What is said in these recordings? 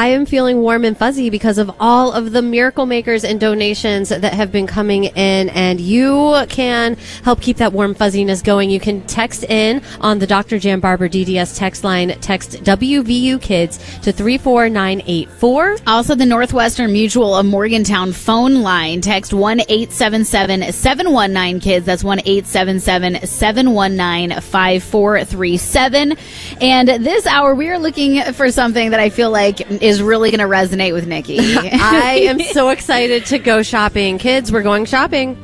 I am feeling warm and fuzzy because of all of the miracle makers and donations that have been coming in, and you can help keep that warm fuzziness going. You can text in on the Dr. Jan Barber DDS text line. Text WVU Kids to 34984. Also, the Northwestern Mutual of Morgantown phone line. Text 1-877-719-KIDS. That's 1-877-719-5437. And this hour, we are looking for something that I feel like is really going to resonate with Nikki. I am so excited to go shopping. Kids, we're going shopping.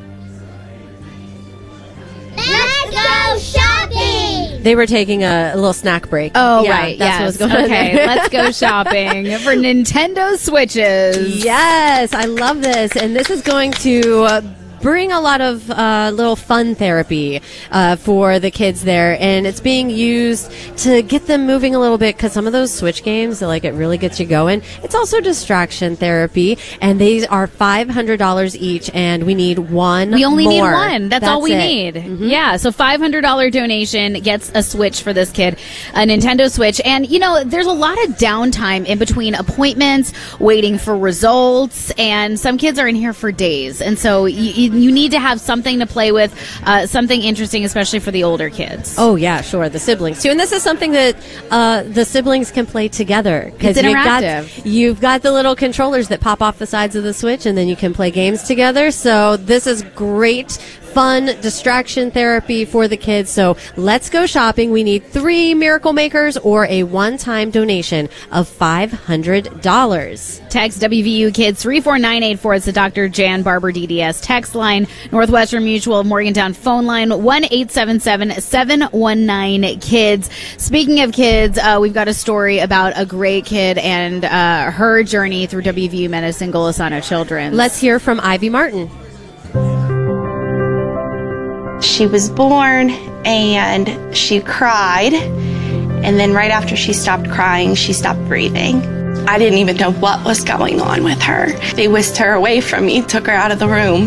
Let's go shopping! They were taking a little snack break. Oh, yeah, right. That's what was going on. Okay, let's go shopping for Nintendo Switches. Yes, I love this. And this is going to bring a lot of little fun therapy for the kids there, and it's being used to get them moving a little bit, because some of those Switch games, like, it really gets you going. It's also distraction therapy, and these are $500 each, and we need one. We only more. need one. That's all we it. need. Mm-hmm. Yeah, so $500 donation gets a Switch for this kid, a Nintendo Switch. And, you know, there's a lot of downtime in between appointments, waiting for results, and some kids are in here for days. And so you need to have something to play with, something interesting, especially for the older kids. Oh, yeah, sure. The siblings, too. And this is something that the siblings can play together. It's interactive. You've got the little controllers that pop off the sides of the Switch, and then you can play games together. So this is great, fun distraction therapy for the kids. So let's go shopping. We need 3 Miracle Makers or a one-time donation of $500. Text WVU Kids 34984. It's the Dr. Jan Barber DDS text line. Northwestern Mutual of Morgantown phone line 1-877-719-KIDS. Speaking of kids, we've got a story about a great kid and her journey through WVU Medicine Golisano Children's. Let's hear from Ivy Martin. She was born and she cried, and then right after she stopped crying, she stopped breathing. I didn't even know what was going on with her. They whisked her away from me, took her out of the room.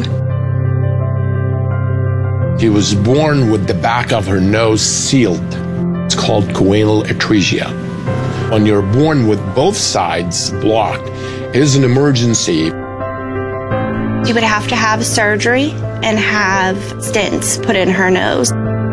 She was born with the back of her nose sealed. It's called choanal atresia. When you're born with both sides blocked, it is an emergency. She would have to have surgery and have stents put in her nose.